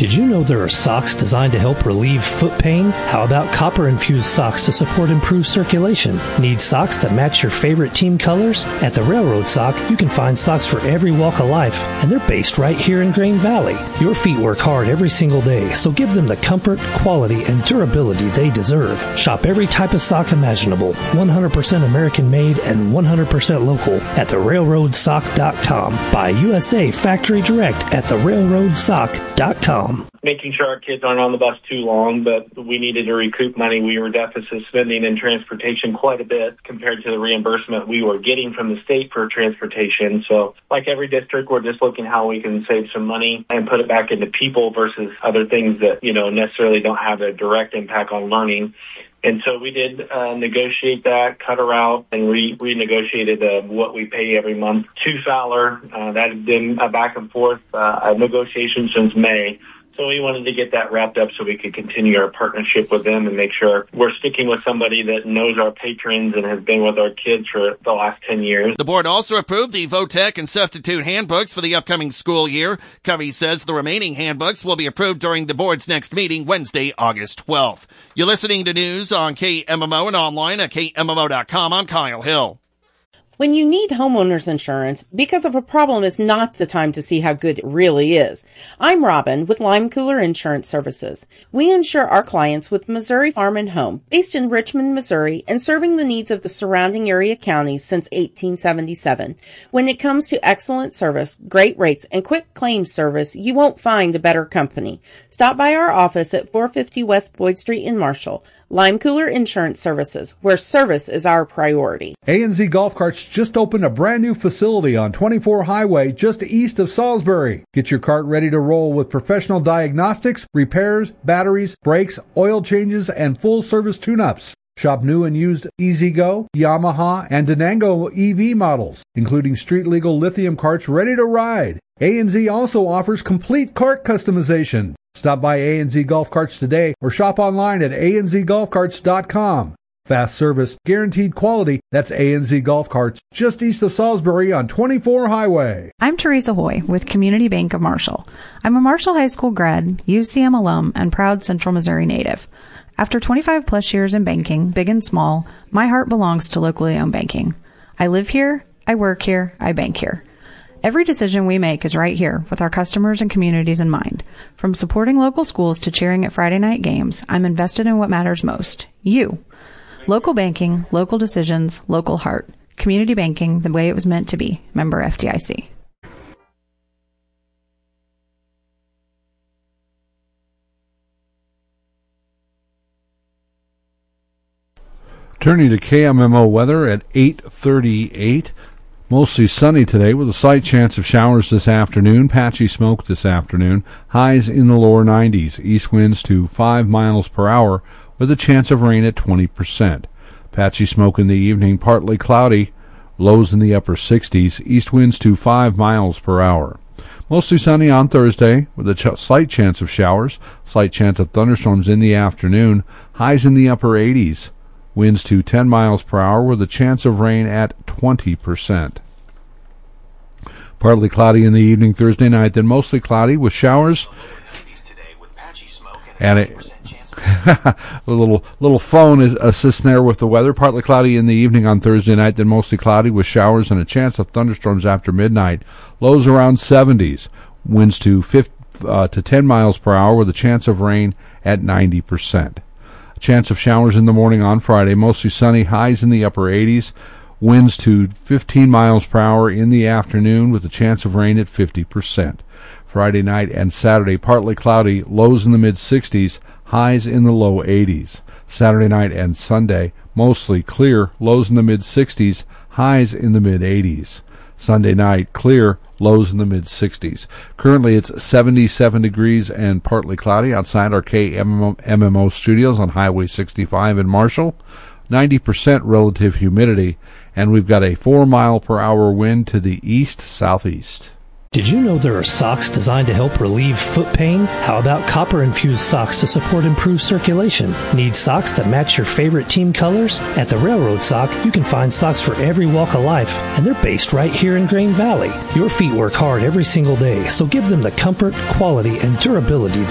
Did you know there are socks designed to help relieve foot pain? How about copper-infused socks to support improved circulation? Need socks that match your favorite team colors? At the Railroad Sock, you can find socks for every walk of life, and they're based right here in Grain Valley. Your feet work hard every single day, so give them the comfort, quality, and durability they deserve. Shop every type of sock imaginable, 100% American-made and 100% local at therailroadsock.com. Buy USA Factory Direct at therailroadsock.com. Making sure our kids aren't on the bus too long, but we needed to recoup money. We were deficit spending in transportation quite a bit compared to the reimbursement we were getting from the state for transportation. So like every district, we're just looking how we can save some money and put it back into people versus other things that, necessarily don't have a direct impact on learning. And so we did negotiate that, cut her out, and renegotiated what we pay every month to Fowler. That had been a back and forth negotiation since May. So we wanted to get that wrapped up so we could continue our partnership with them and make sure we're sticking with somebody that knows our patrons and has been with our kids for the last 10 years. The board also approved the VOTEC and Substitute handbooks for the upcoming school year. Covey says the remaining handbooks will be approved during the board's next meeting Wednesday, August 12th. You're listening to news on KMMO and online at KMMO.com. I'm Kyle Hill. When you need homeowners insurance, because of a problem is not the time to see how good it really is. I'm Robin with Lime Cooler Insurance Services. We insure our clients with Missouri Farm and Home, based in Richmond, Missouri, and serving the needs of the surrounding area counties since 1877. When it comes to excellent service, great rates, and quick claims service, you won't find a better company. Stop by our office at 450 West Boyd Street in Marshall. Lime Cooler Insurance Services, where service is our priority. A&Z Golf Carts just opened a brand new facility on 24 Highway just east of Salisbury. Get your cart ready to roll with professional diagnostics, repairs, batteries, brakes, oil changes, and full service tune-ups. Shop new and used E-Z-Go, Yamaha, and Denango EV models, including street-legal lithium carts ready to ride. A&Z also offers complete cart customization. Stop by A&Z Golf Carts today or shop online at anzgolfcarts.com. Fast service, guaranteed quality. That's A&Z Golf Carts, just east of Salisbury on 24 Highway. I'm Teresa Hoy with Community Bank of Marshall. I'm a Marshall High School grad, UCM alum, and proud Central Missouri native. After 25 plus years in banking, big and small, my heart belongs to locally owned banking. I live here, I work here, I bank here. Every decision we make is right here with our customers and communities in mind. From supporting local schools to cheering at Friday night games, I'm invested in what matters most. You. Local banking, local decisions, local heart. Community banking the way it was meant to be. Member FDIC. Turning to KMMO weather at 8:38. Mostly sunny today with a slight chance of showers this afternoon. Patchy smoke this afternoon. Highs in the lower 90s. East winds to 5 miles per hour with a chance of rain at 20%. Patchy smoke in the evening. Partly cloudy. Lows in the upper 60s. East winds to 5 miles per hour. Mostly sunny on Thursday with a slight chance of showers. Slight chance of thunderstorms in the afternoon. Highs in the upper 80s. Winds to 10 miles per hour with a chance of rain at 20%. Partly cloudy in the evening Thursday night, then mostly cloudy with showers. And a little phone assists there with the weather. Partly cloudy in the evening on Thursday night, then mostly cloudy with showers and a chance of thunderstorms after midnight. Lows around 70s. Winds to 10 miles per hour with a chance of rain at 90%. Chance of showers in the morning on Friday. Mostly sunny. Highs in the upper 80s. Winds to 15 miles per hour in the afternoon with a chance of rain at 50%. Friday night and Saturday, partly cloudy. Lows in the mid-60s. Highs in the low 80s. Saturday night and Sunday, mostly clear. Lows in the mid-60s. Highs in the mid-80s. Sunday night, clear, lows in the mid-60s. Currently, it's 77 degrees and partly cloudy outside our KMMO studios on Highway 65 in Marshall. 90% relative humidity, and we've got a 4-mile-per-hour wind to the east-southeast. Did you know there are socks designed to help relieve foot pain? How about copper-infused socks to support improved circulation? Need socks that match your favorite team colors? At the Railroad Sock, you can find socks for every walk of life, and they're based right here in Grain Valley. Your feet work hard every single day, so give them the comfort, quality, and durability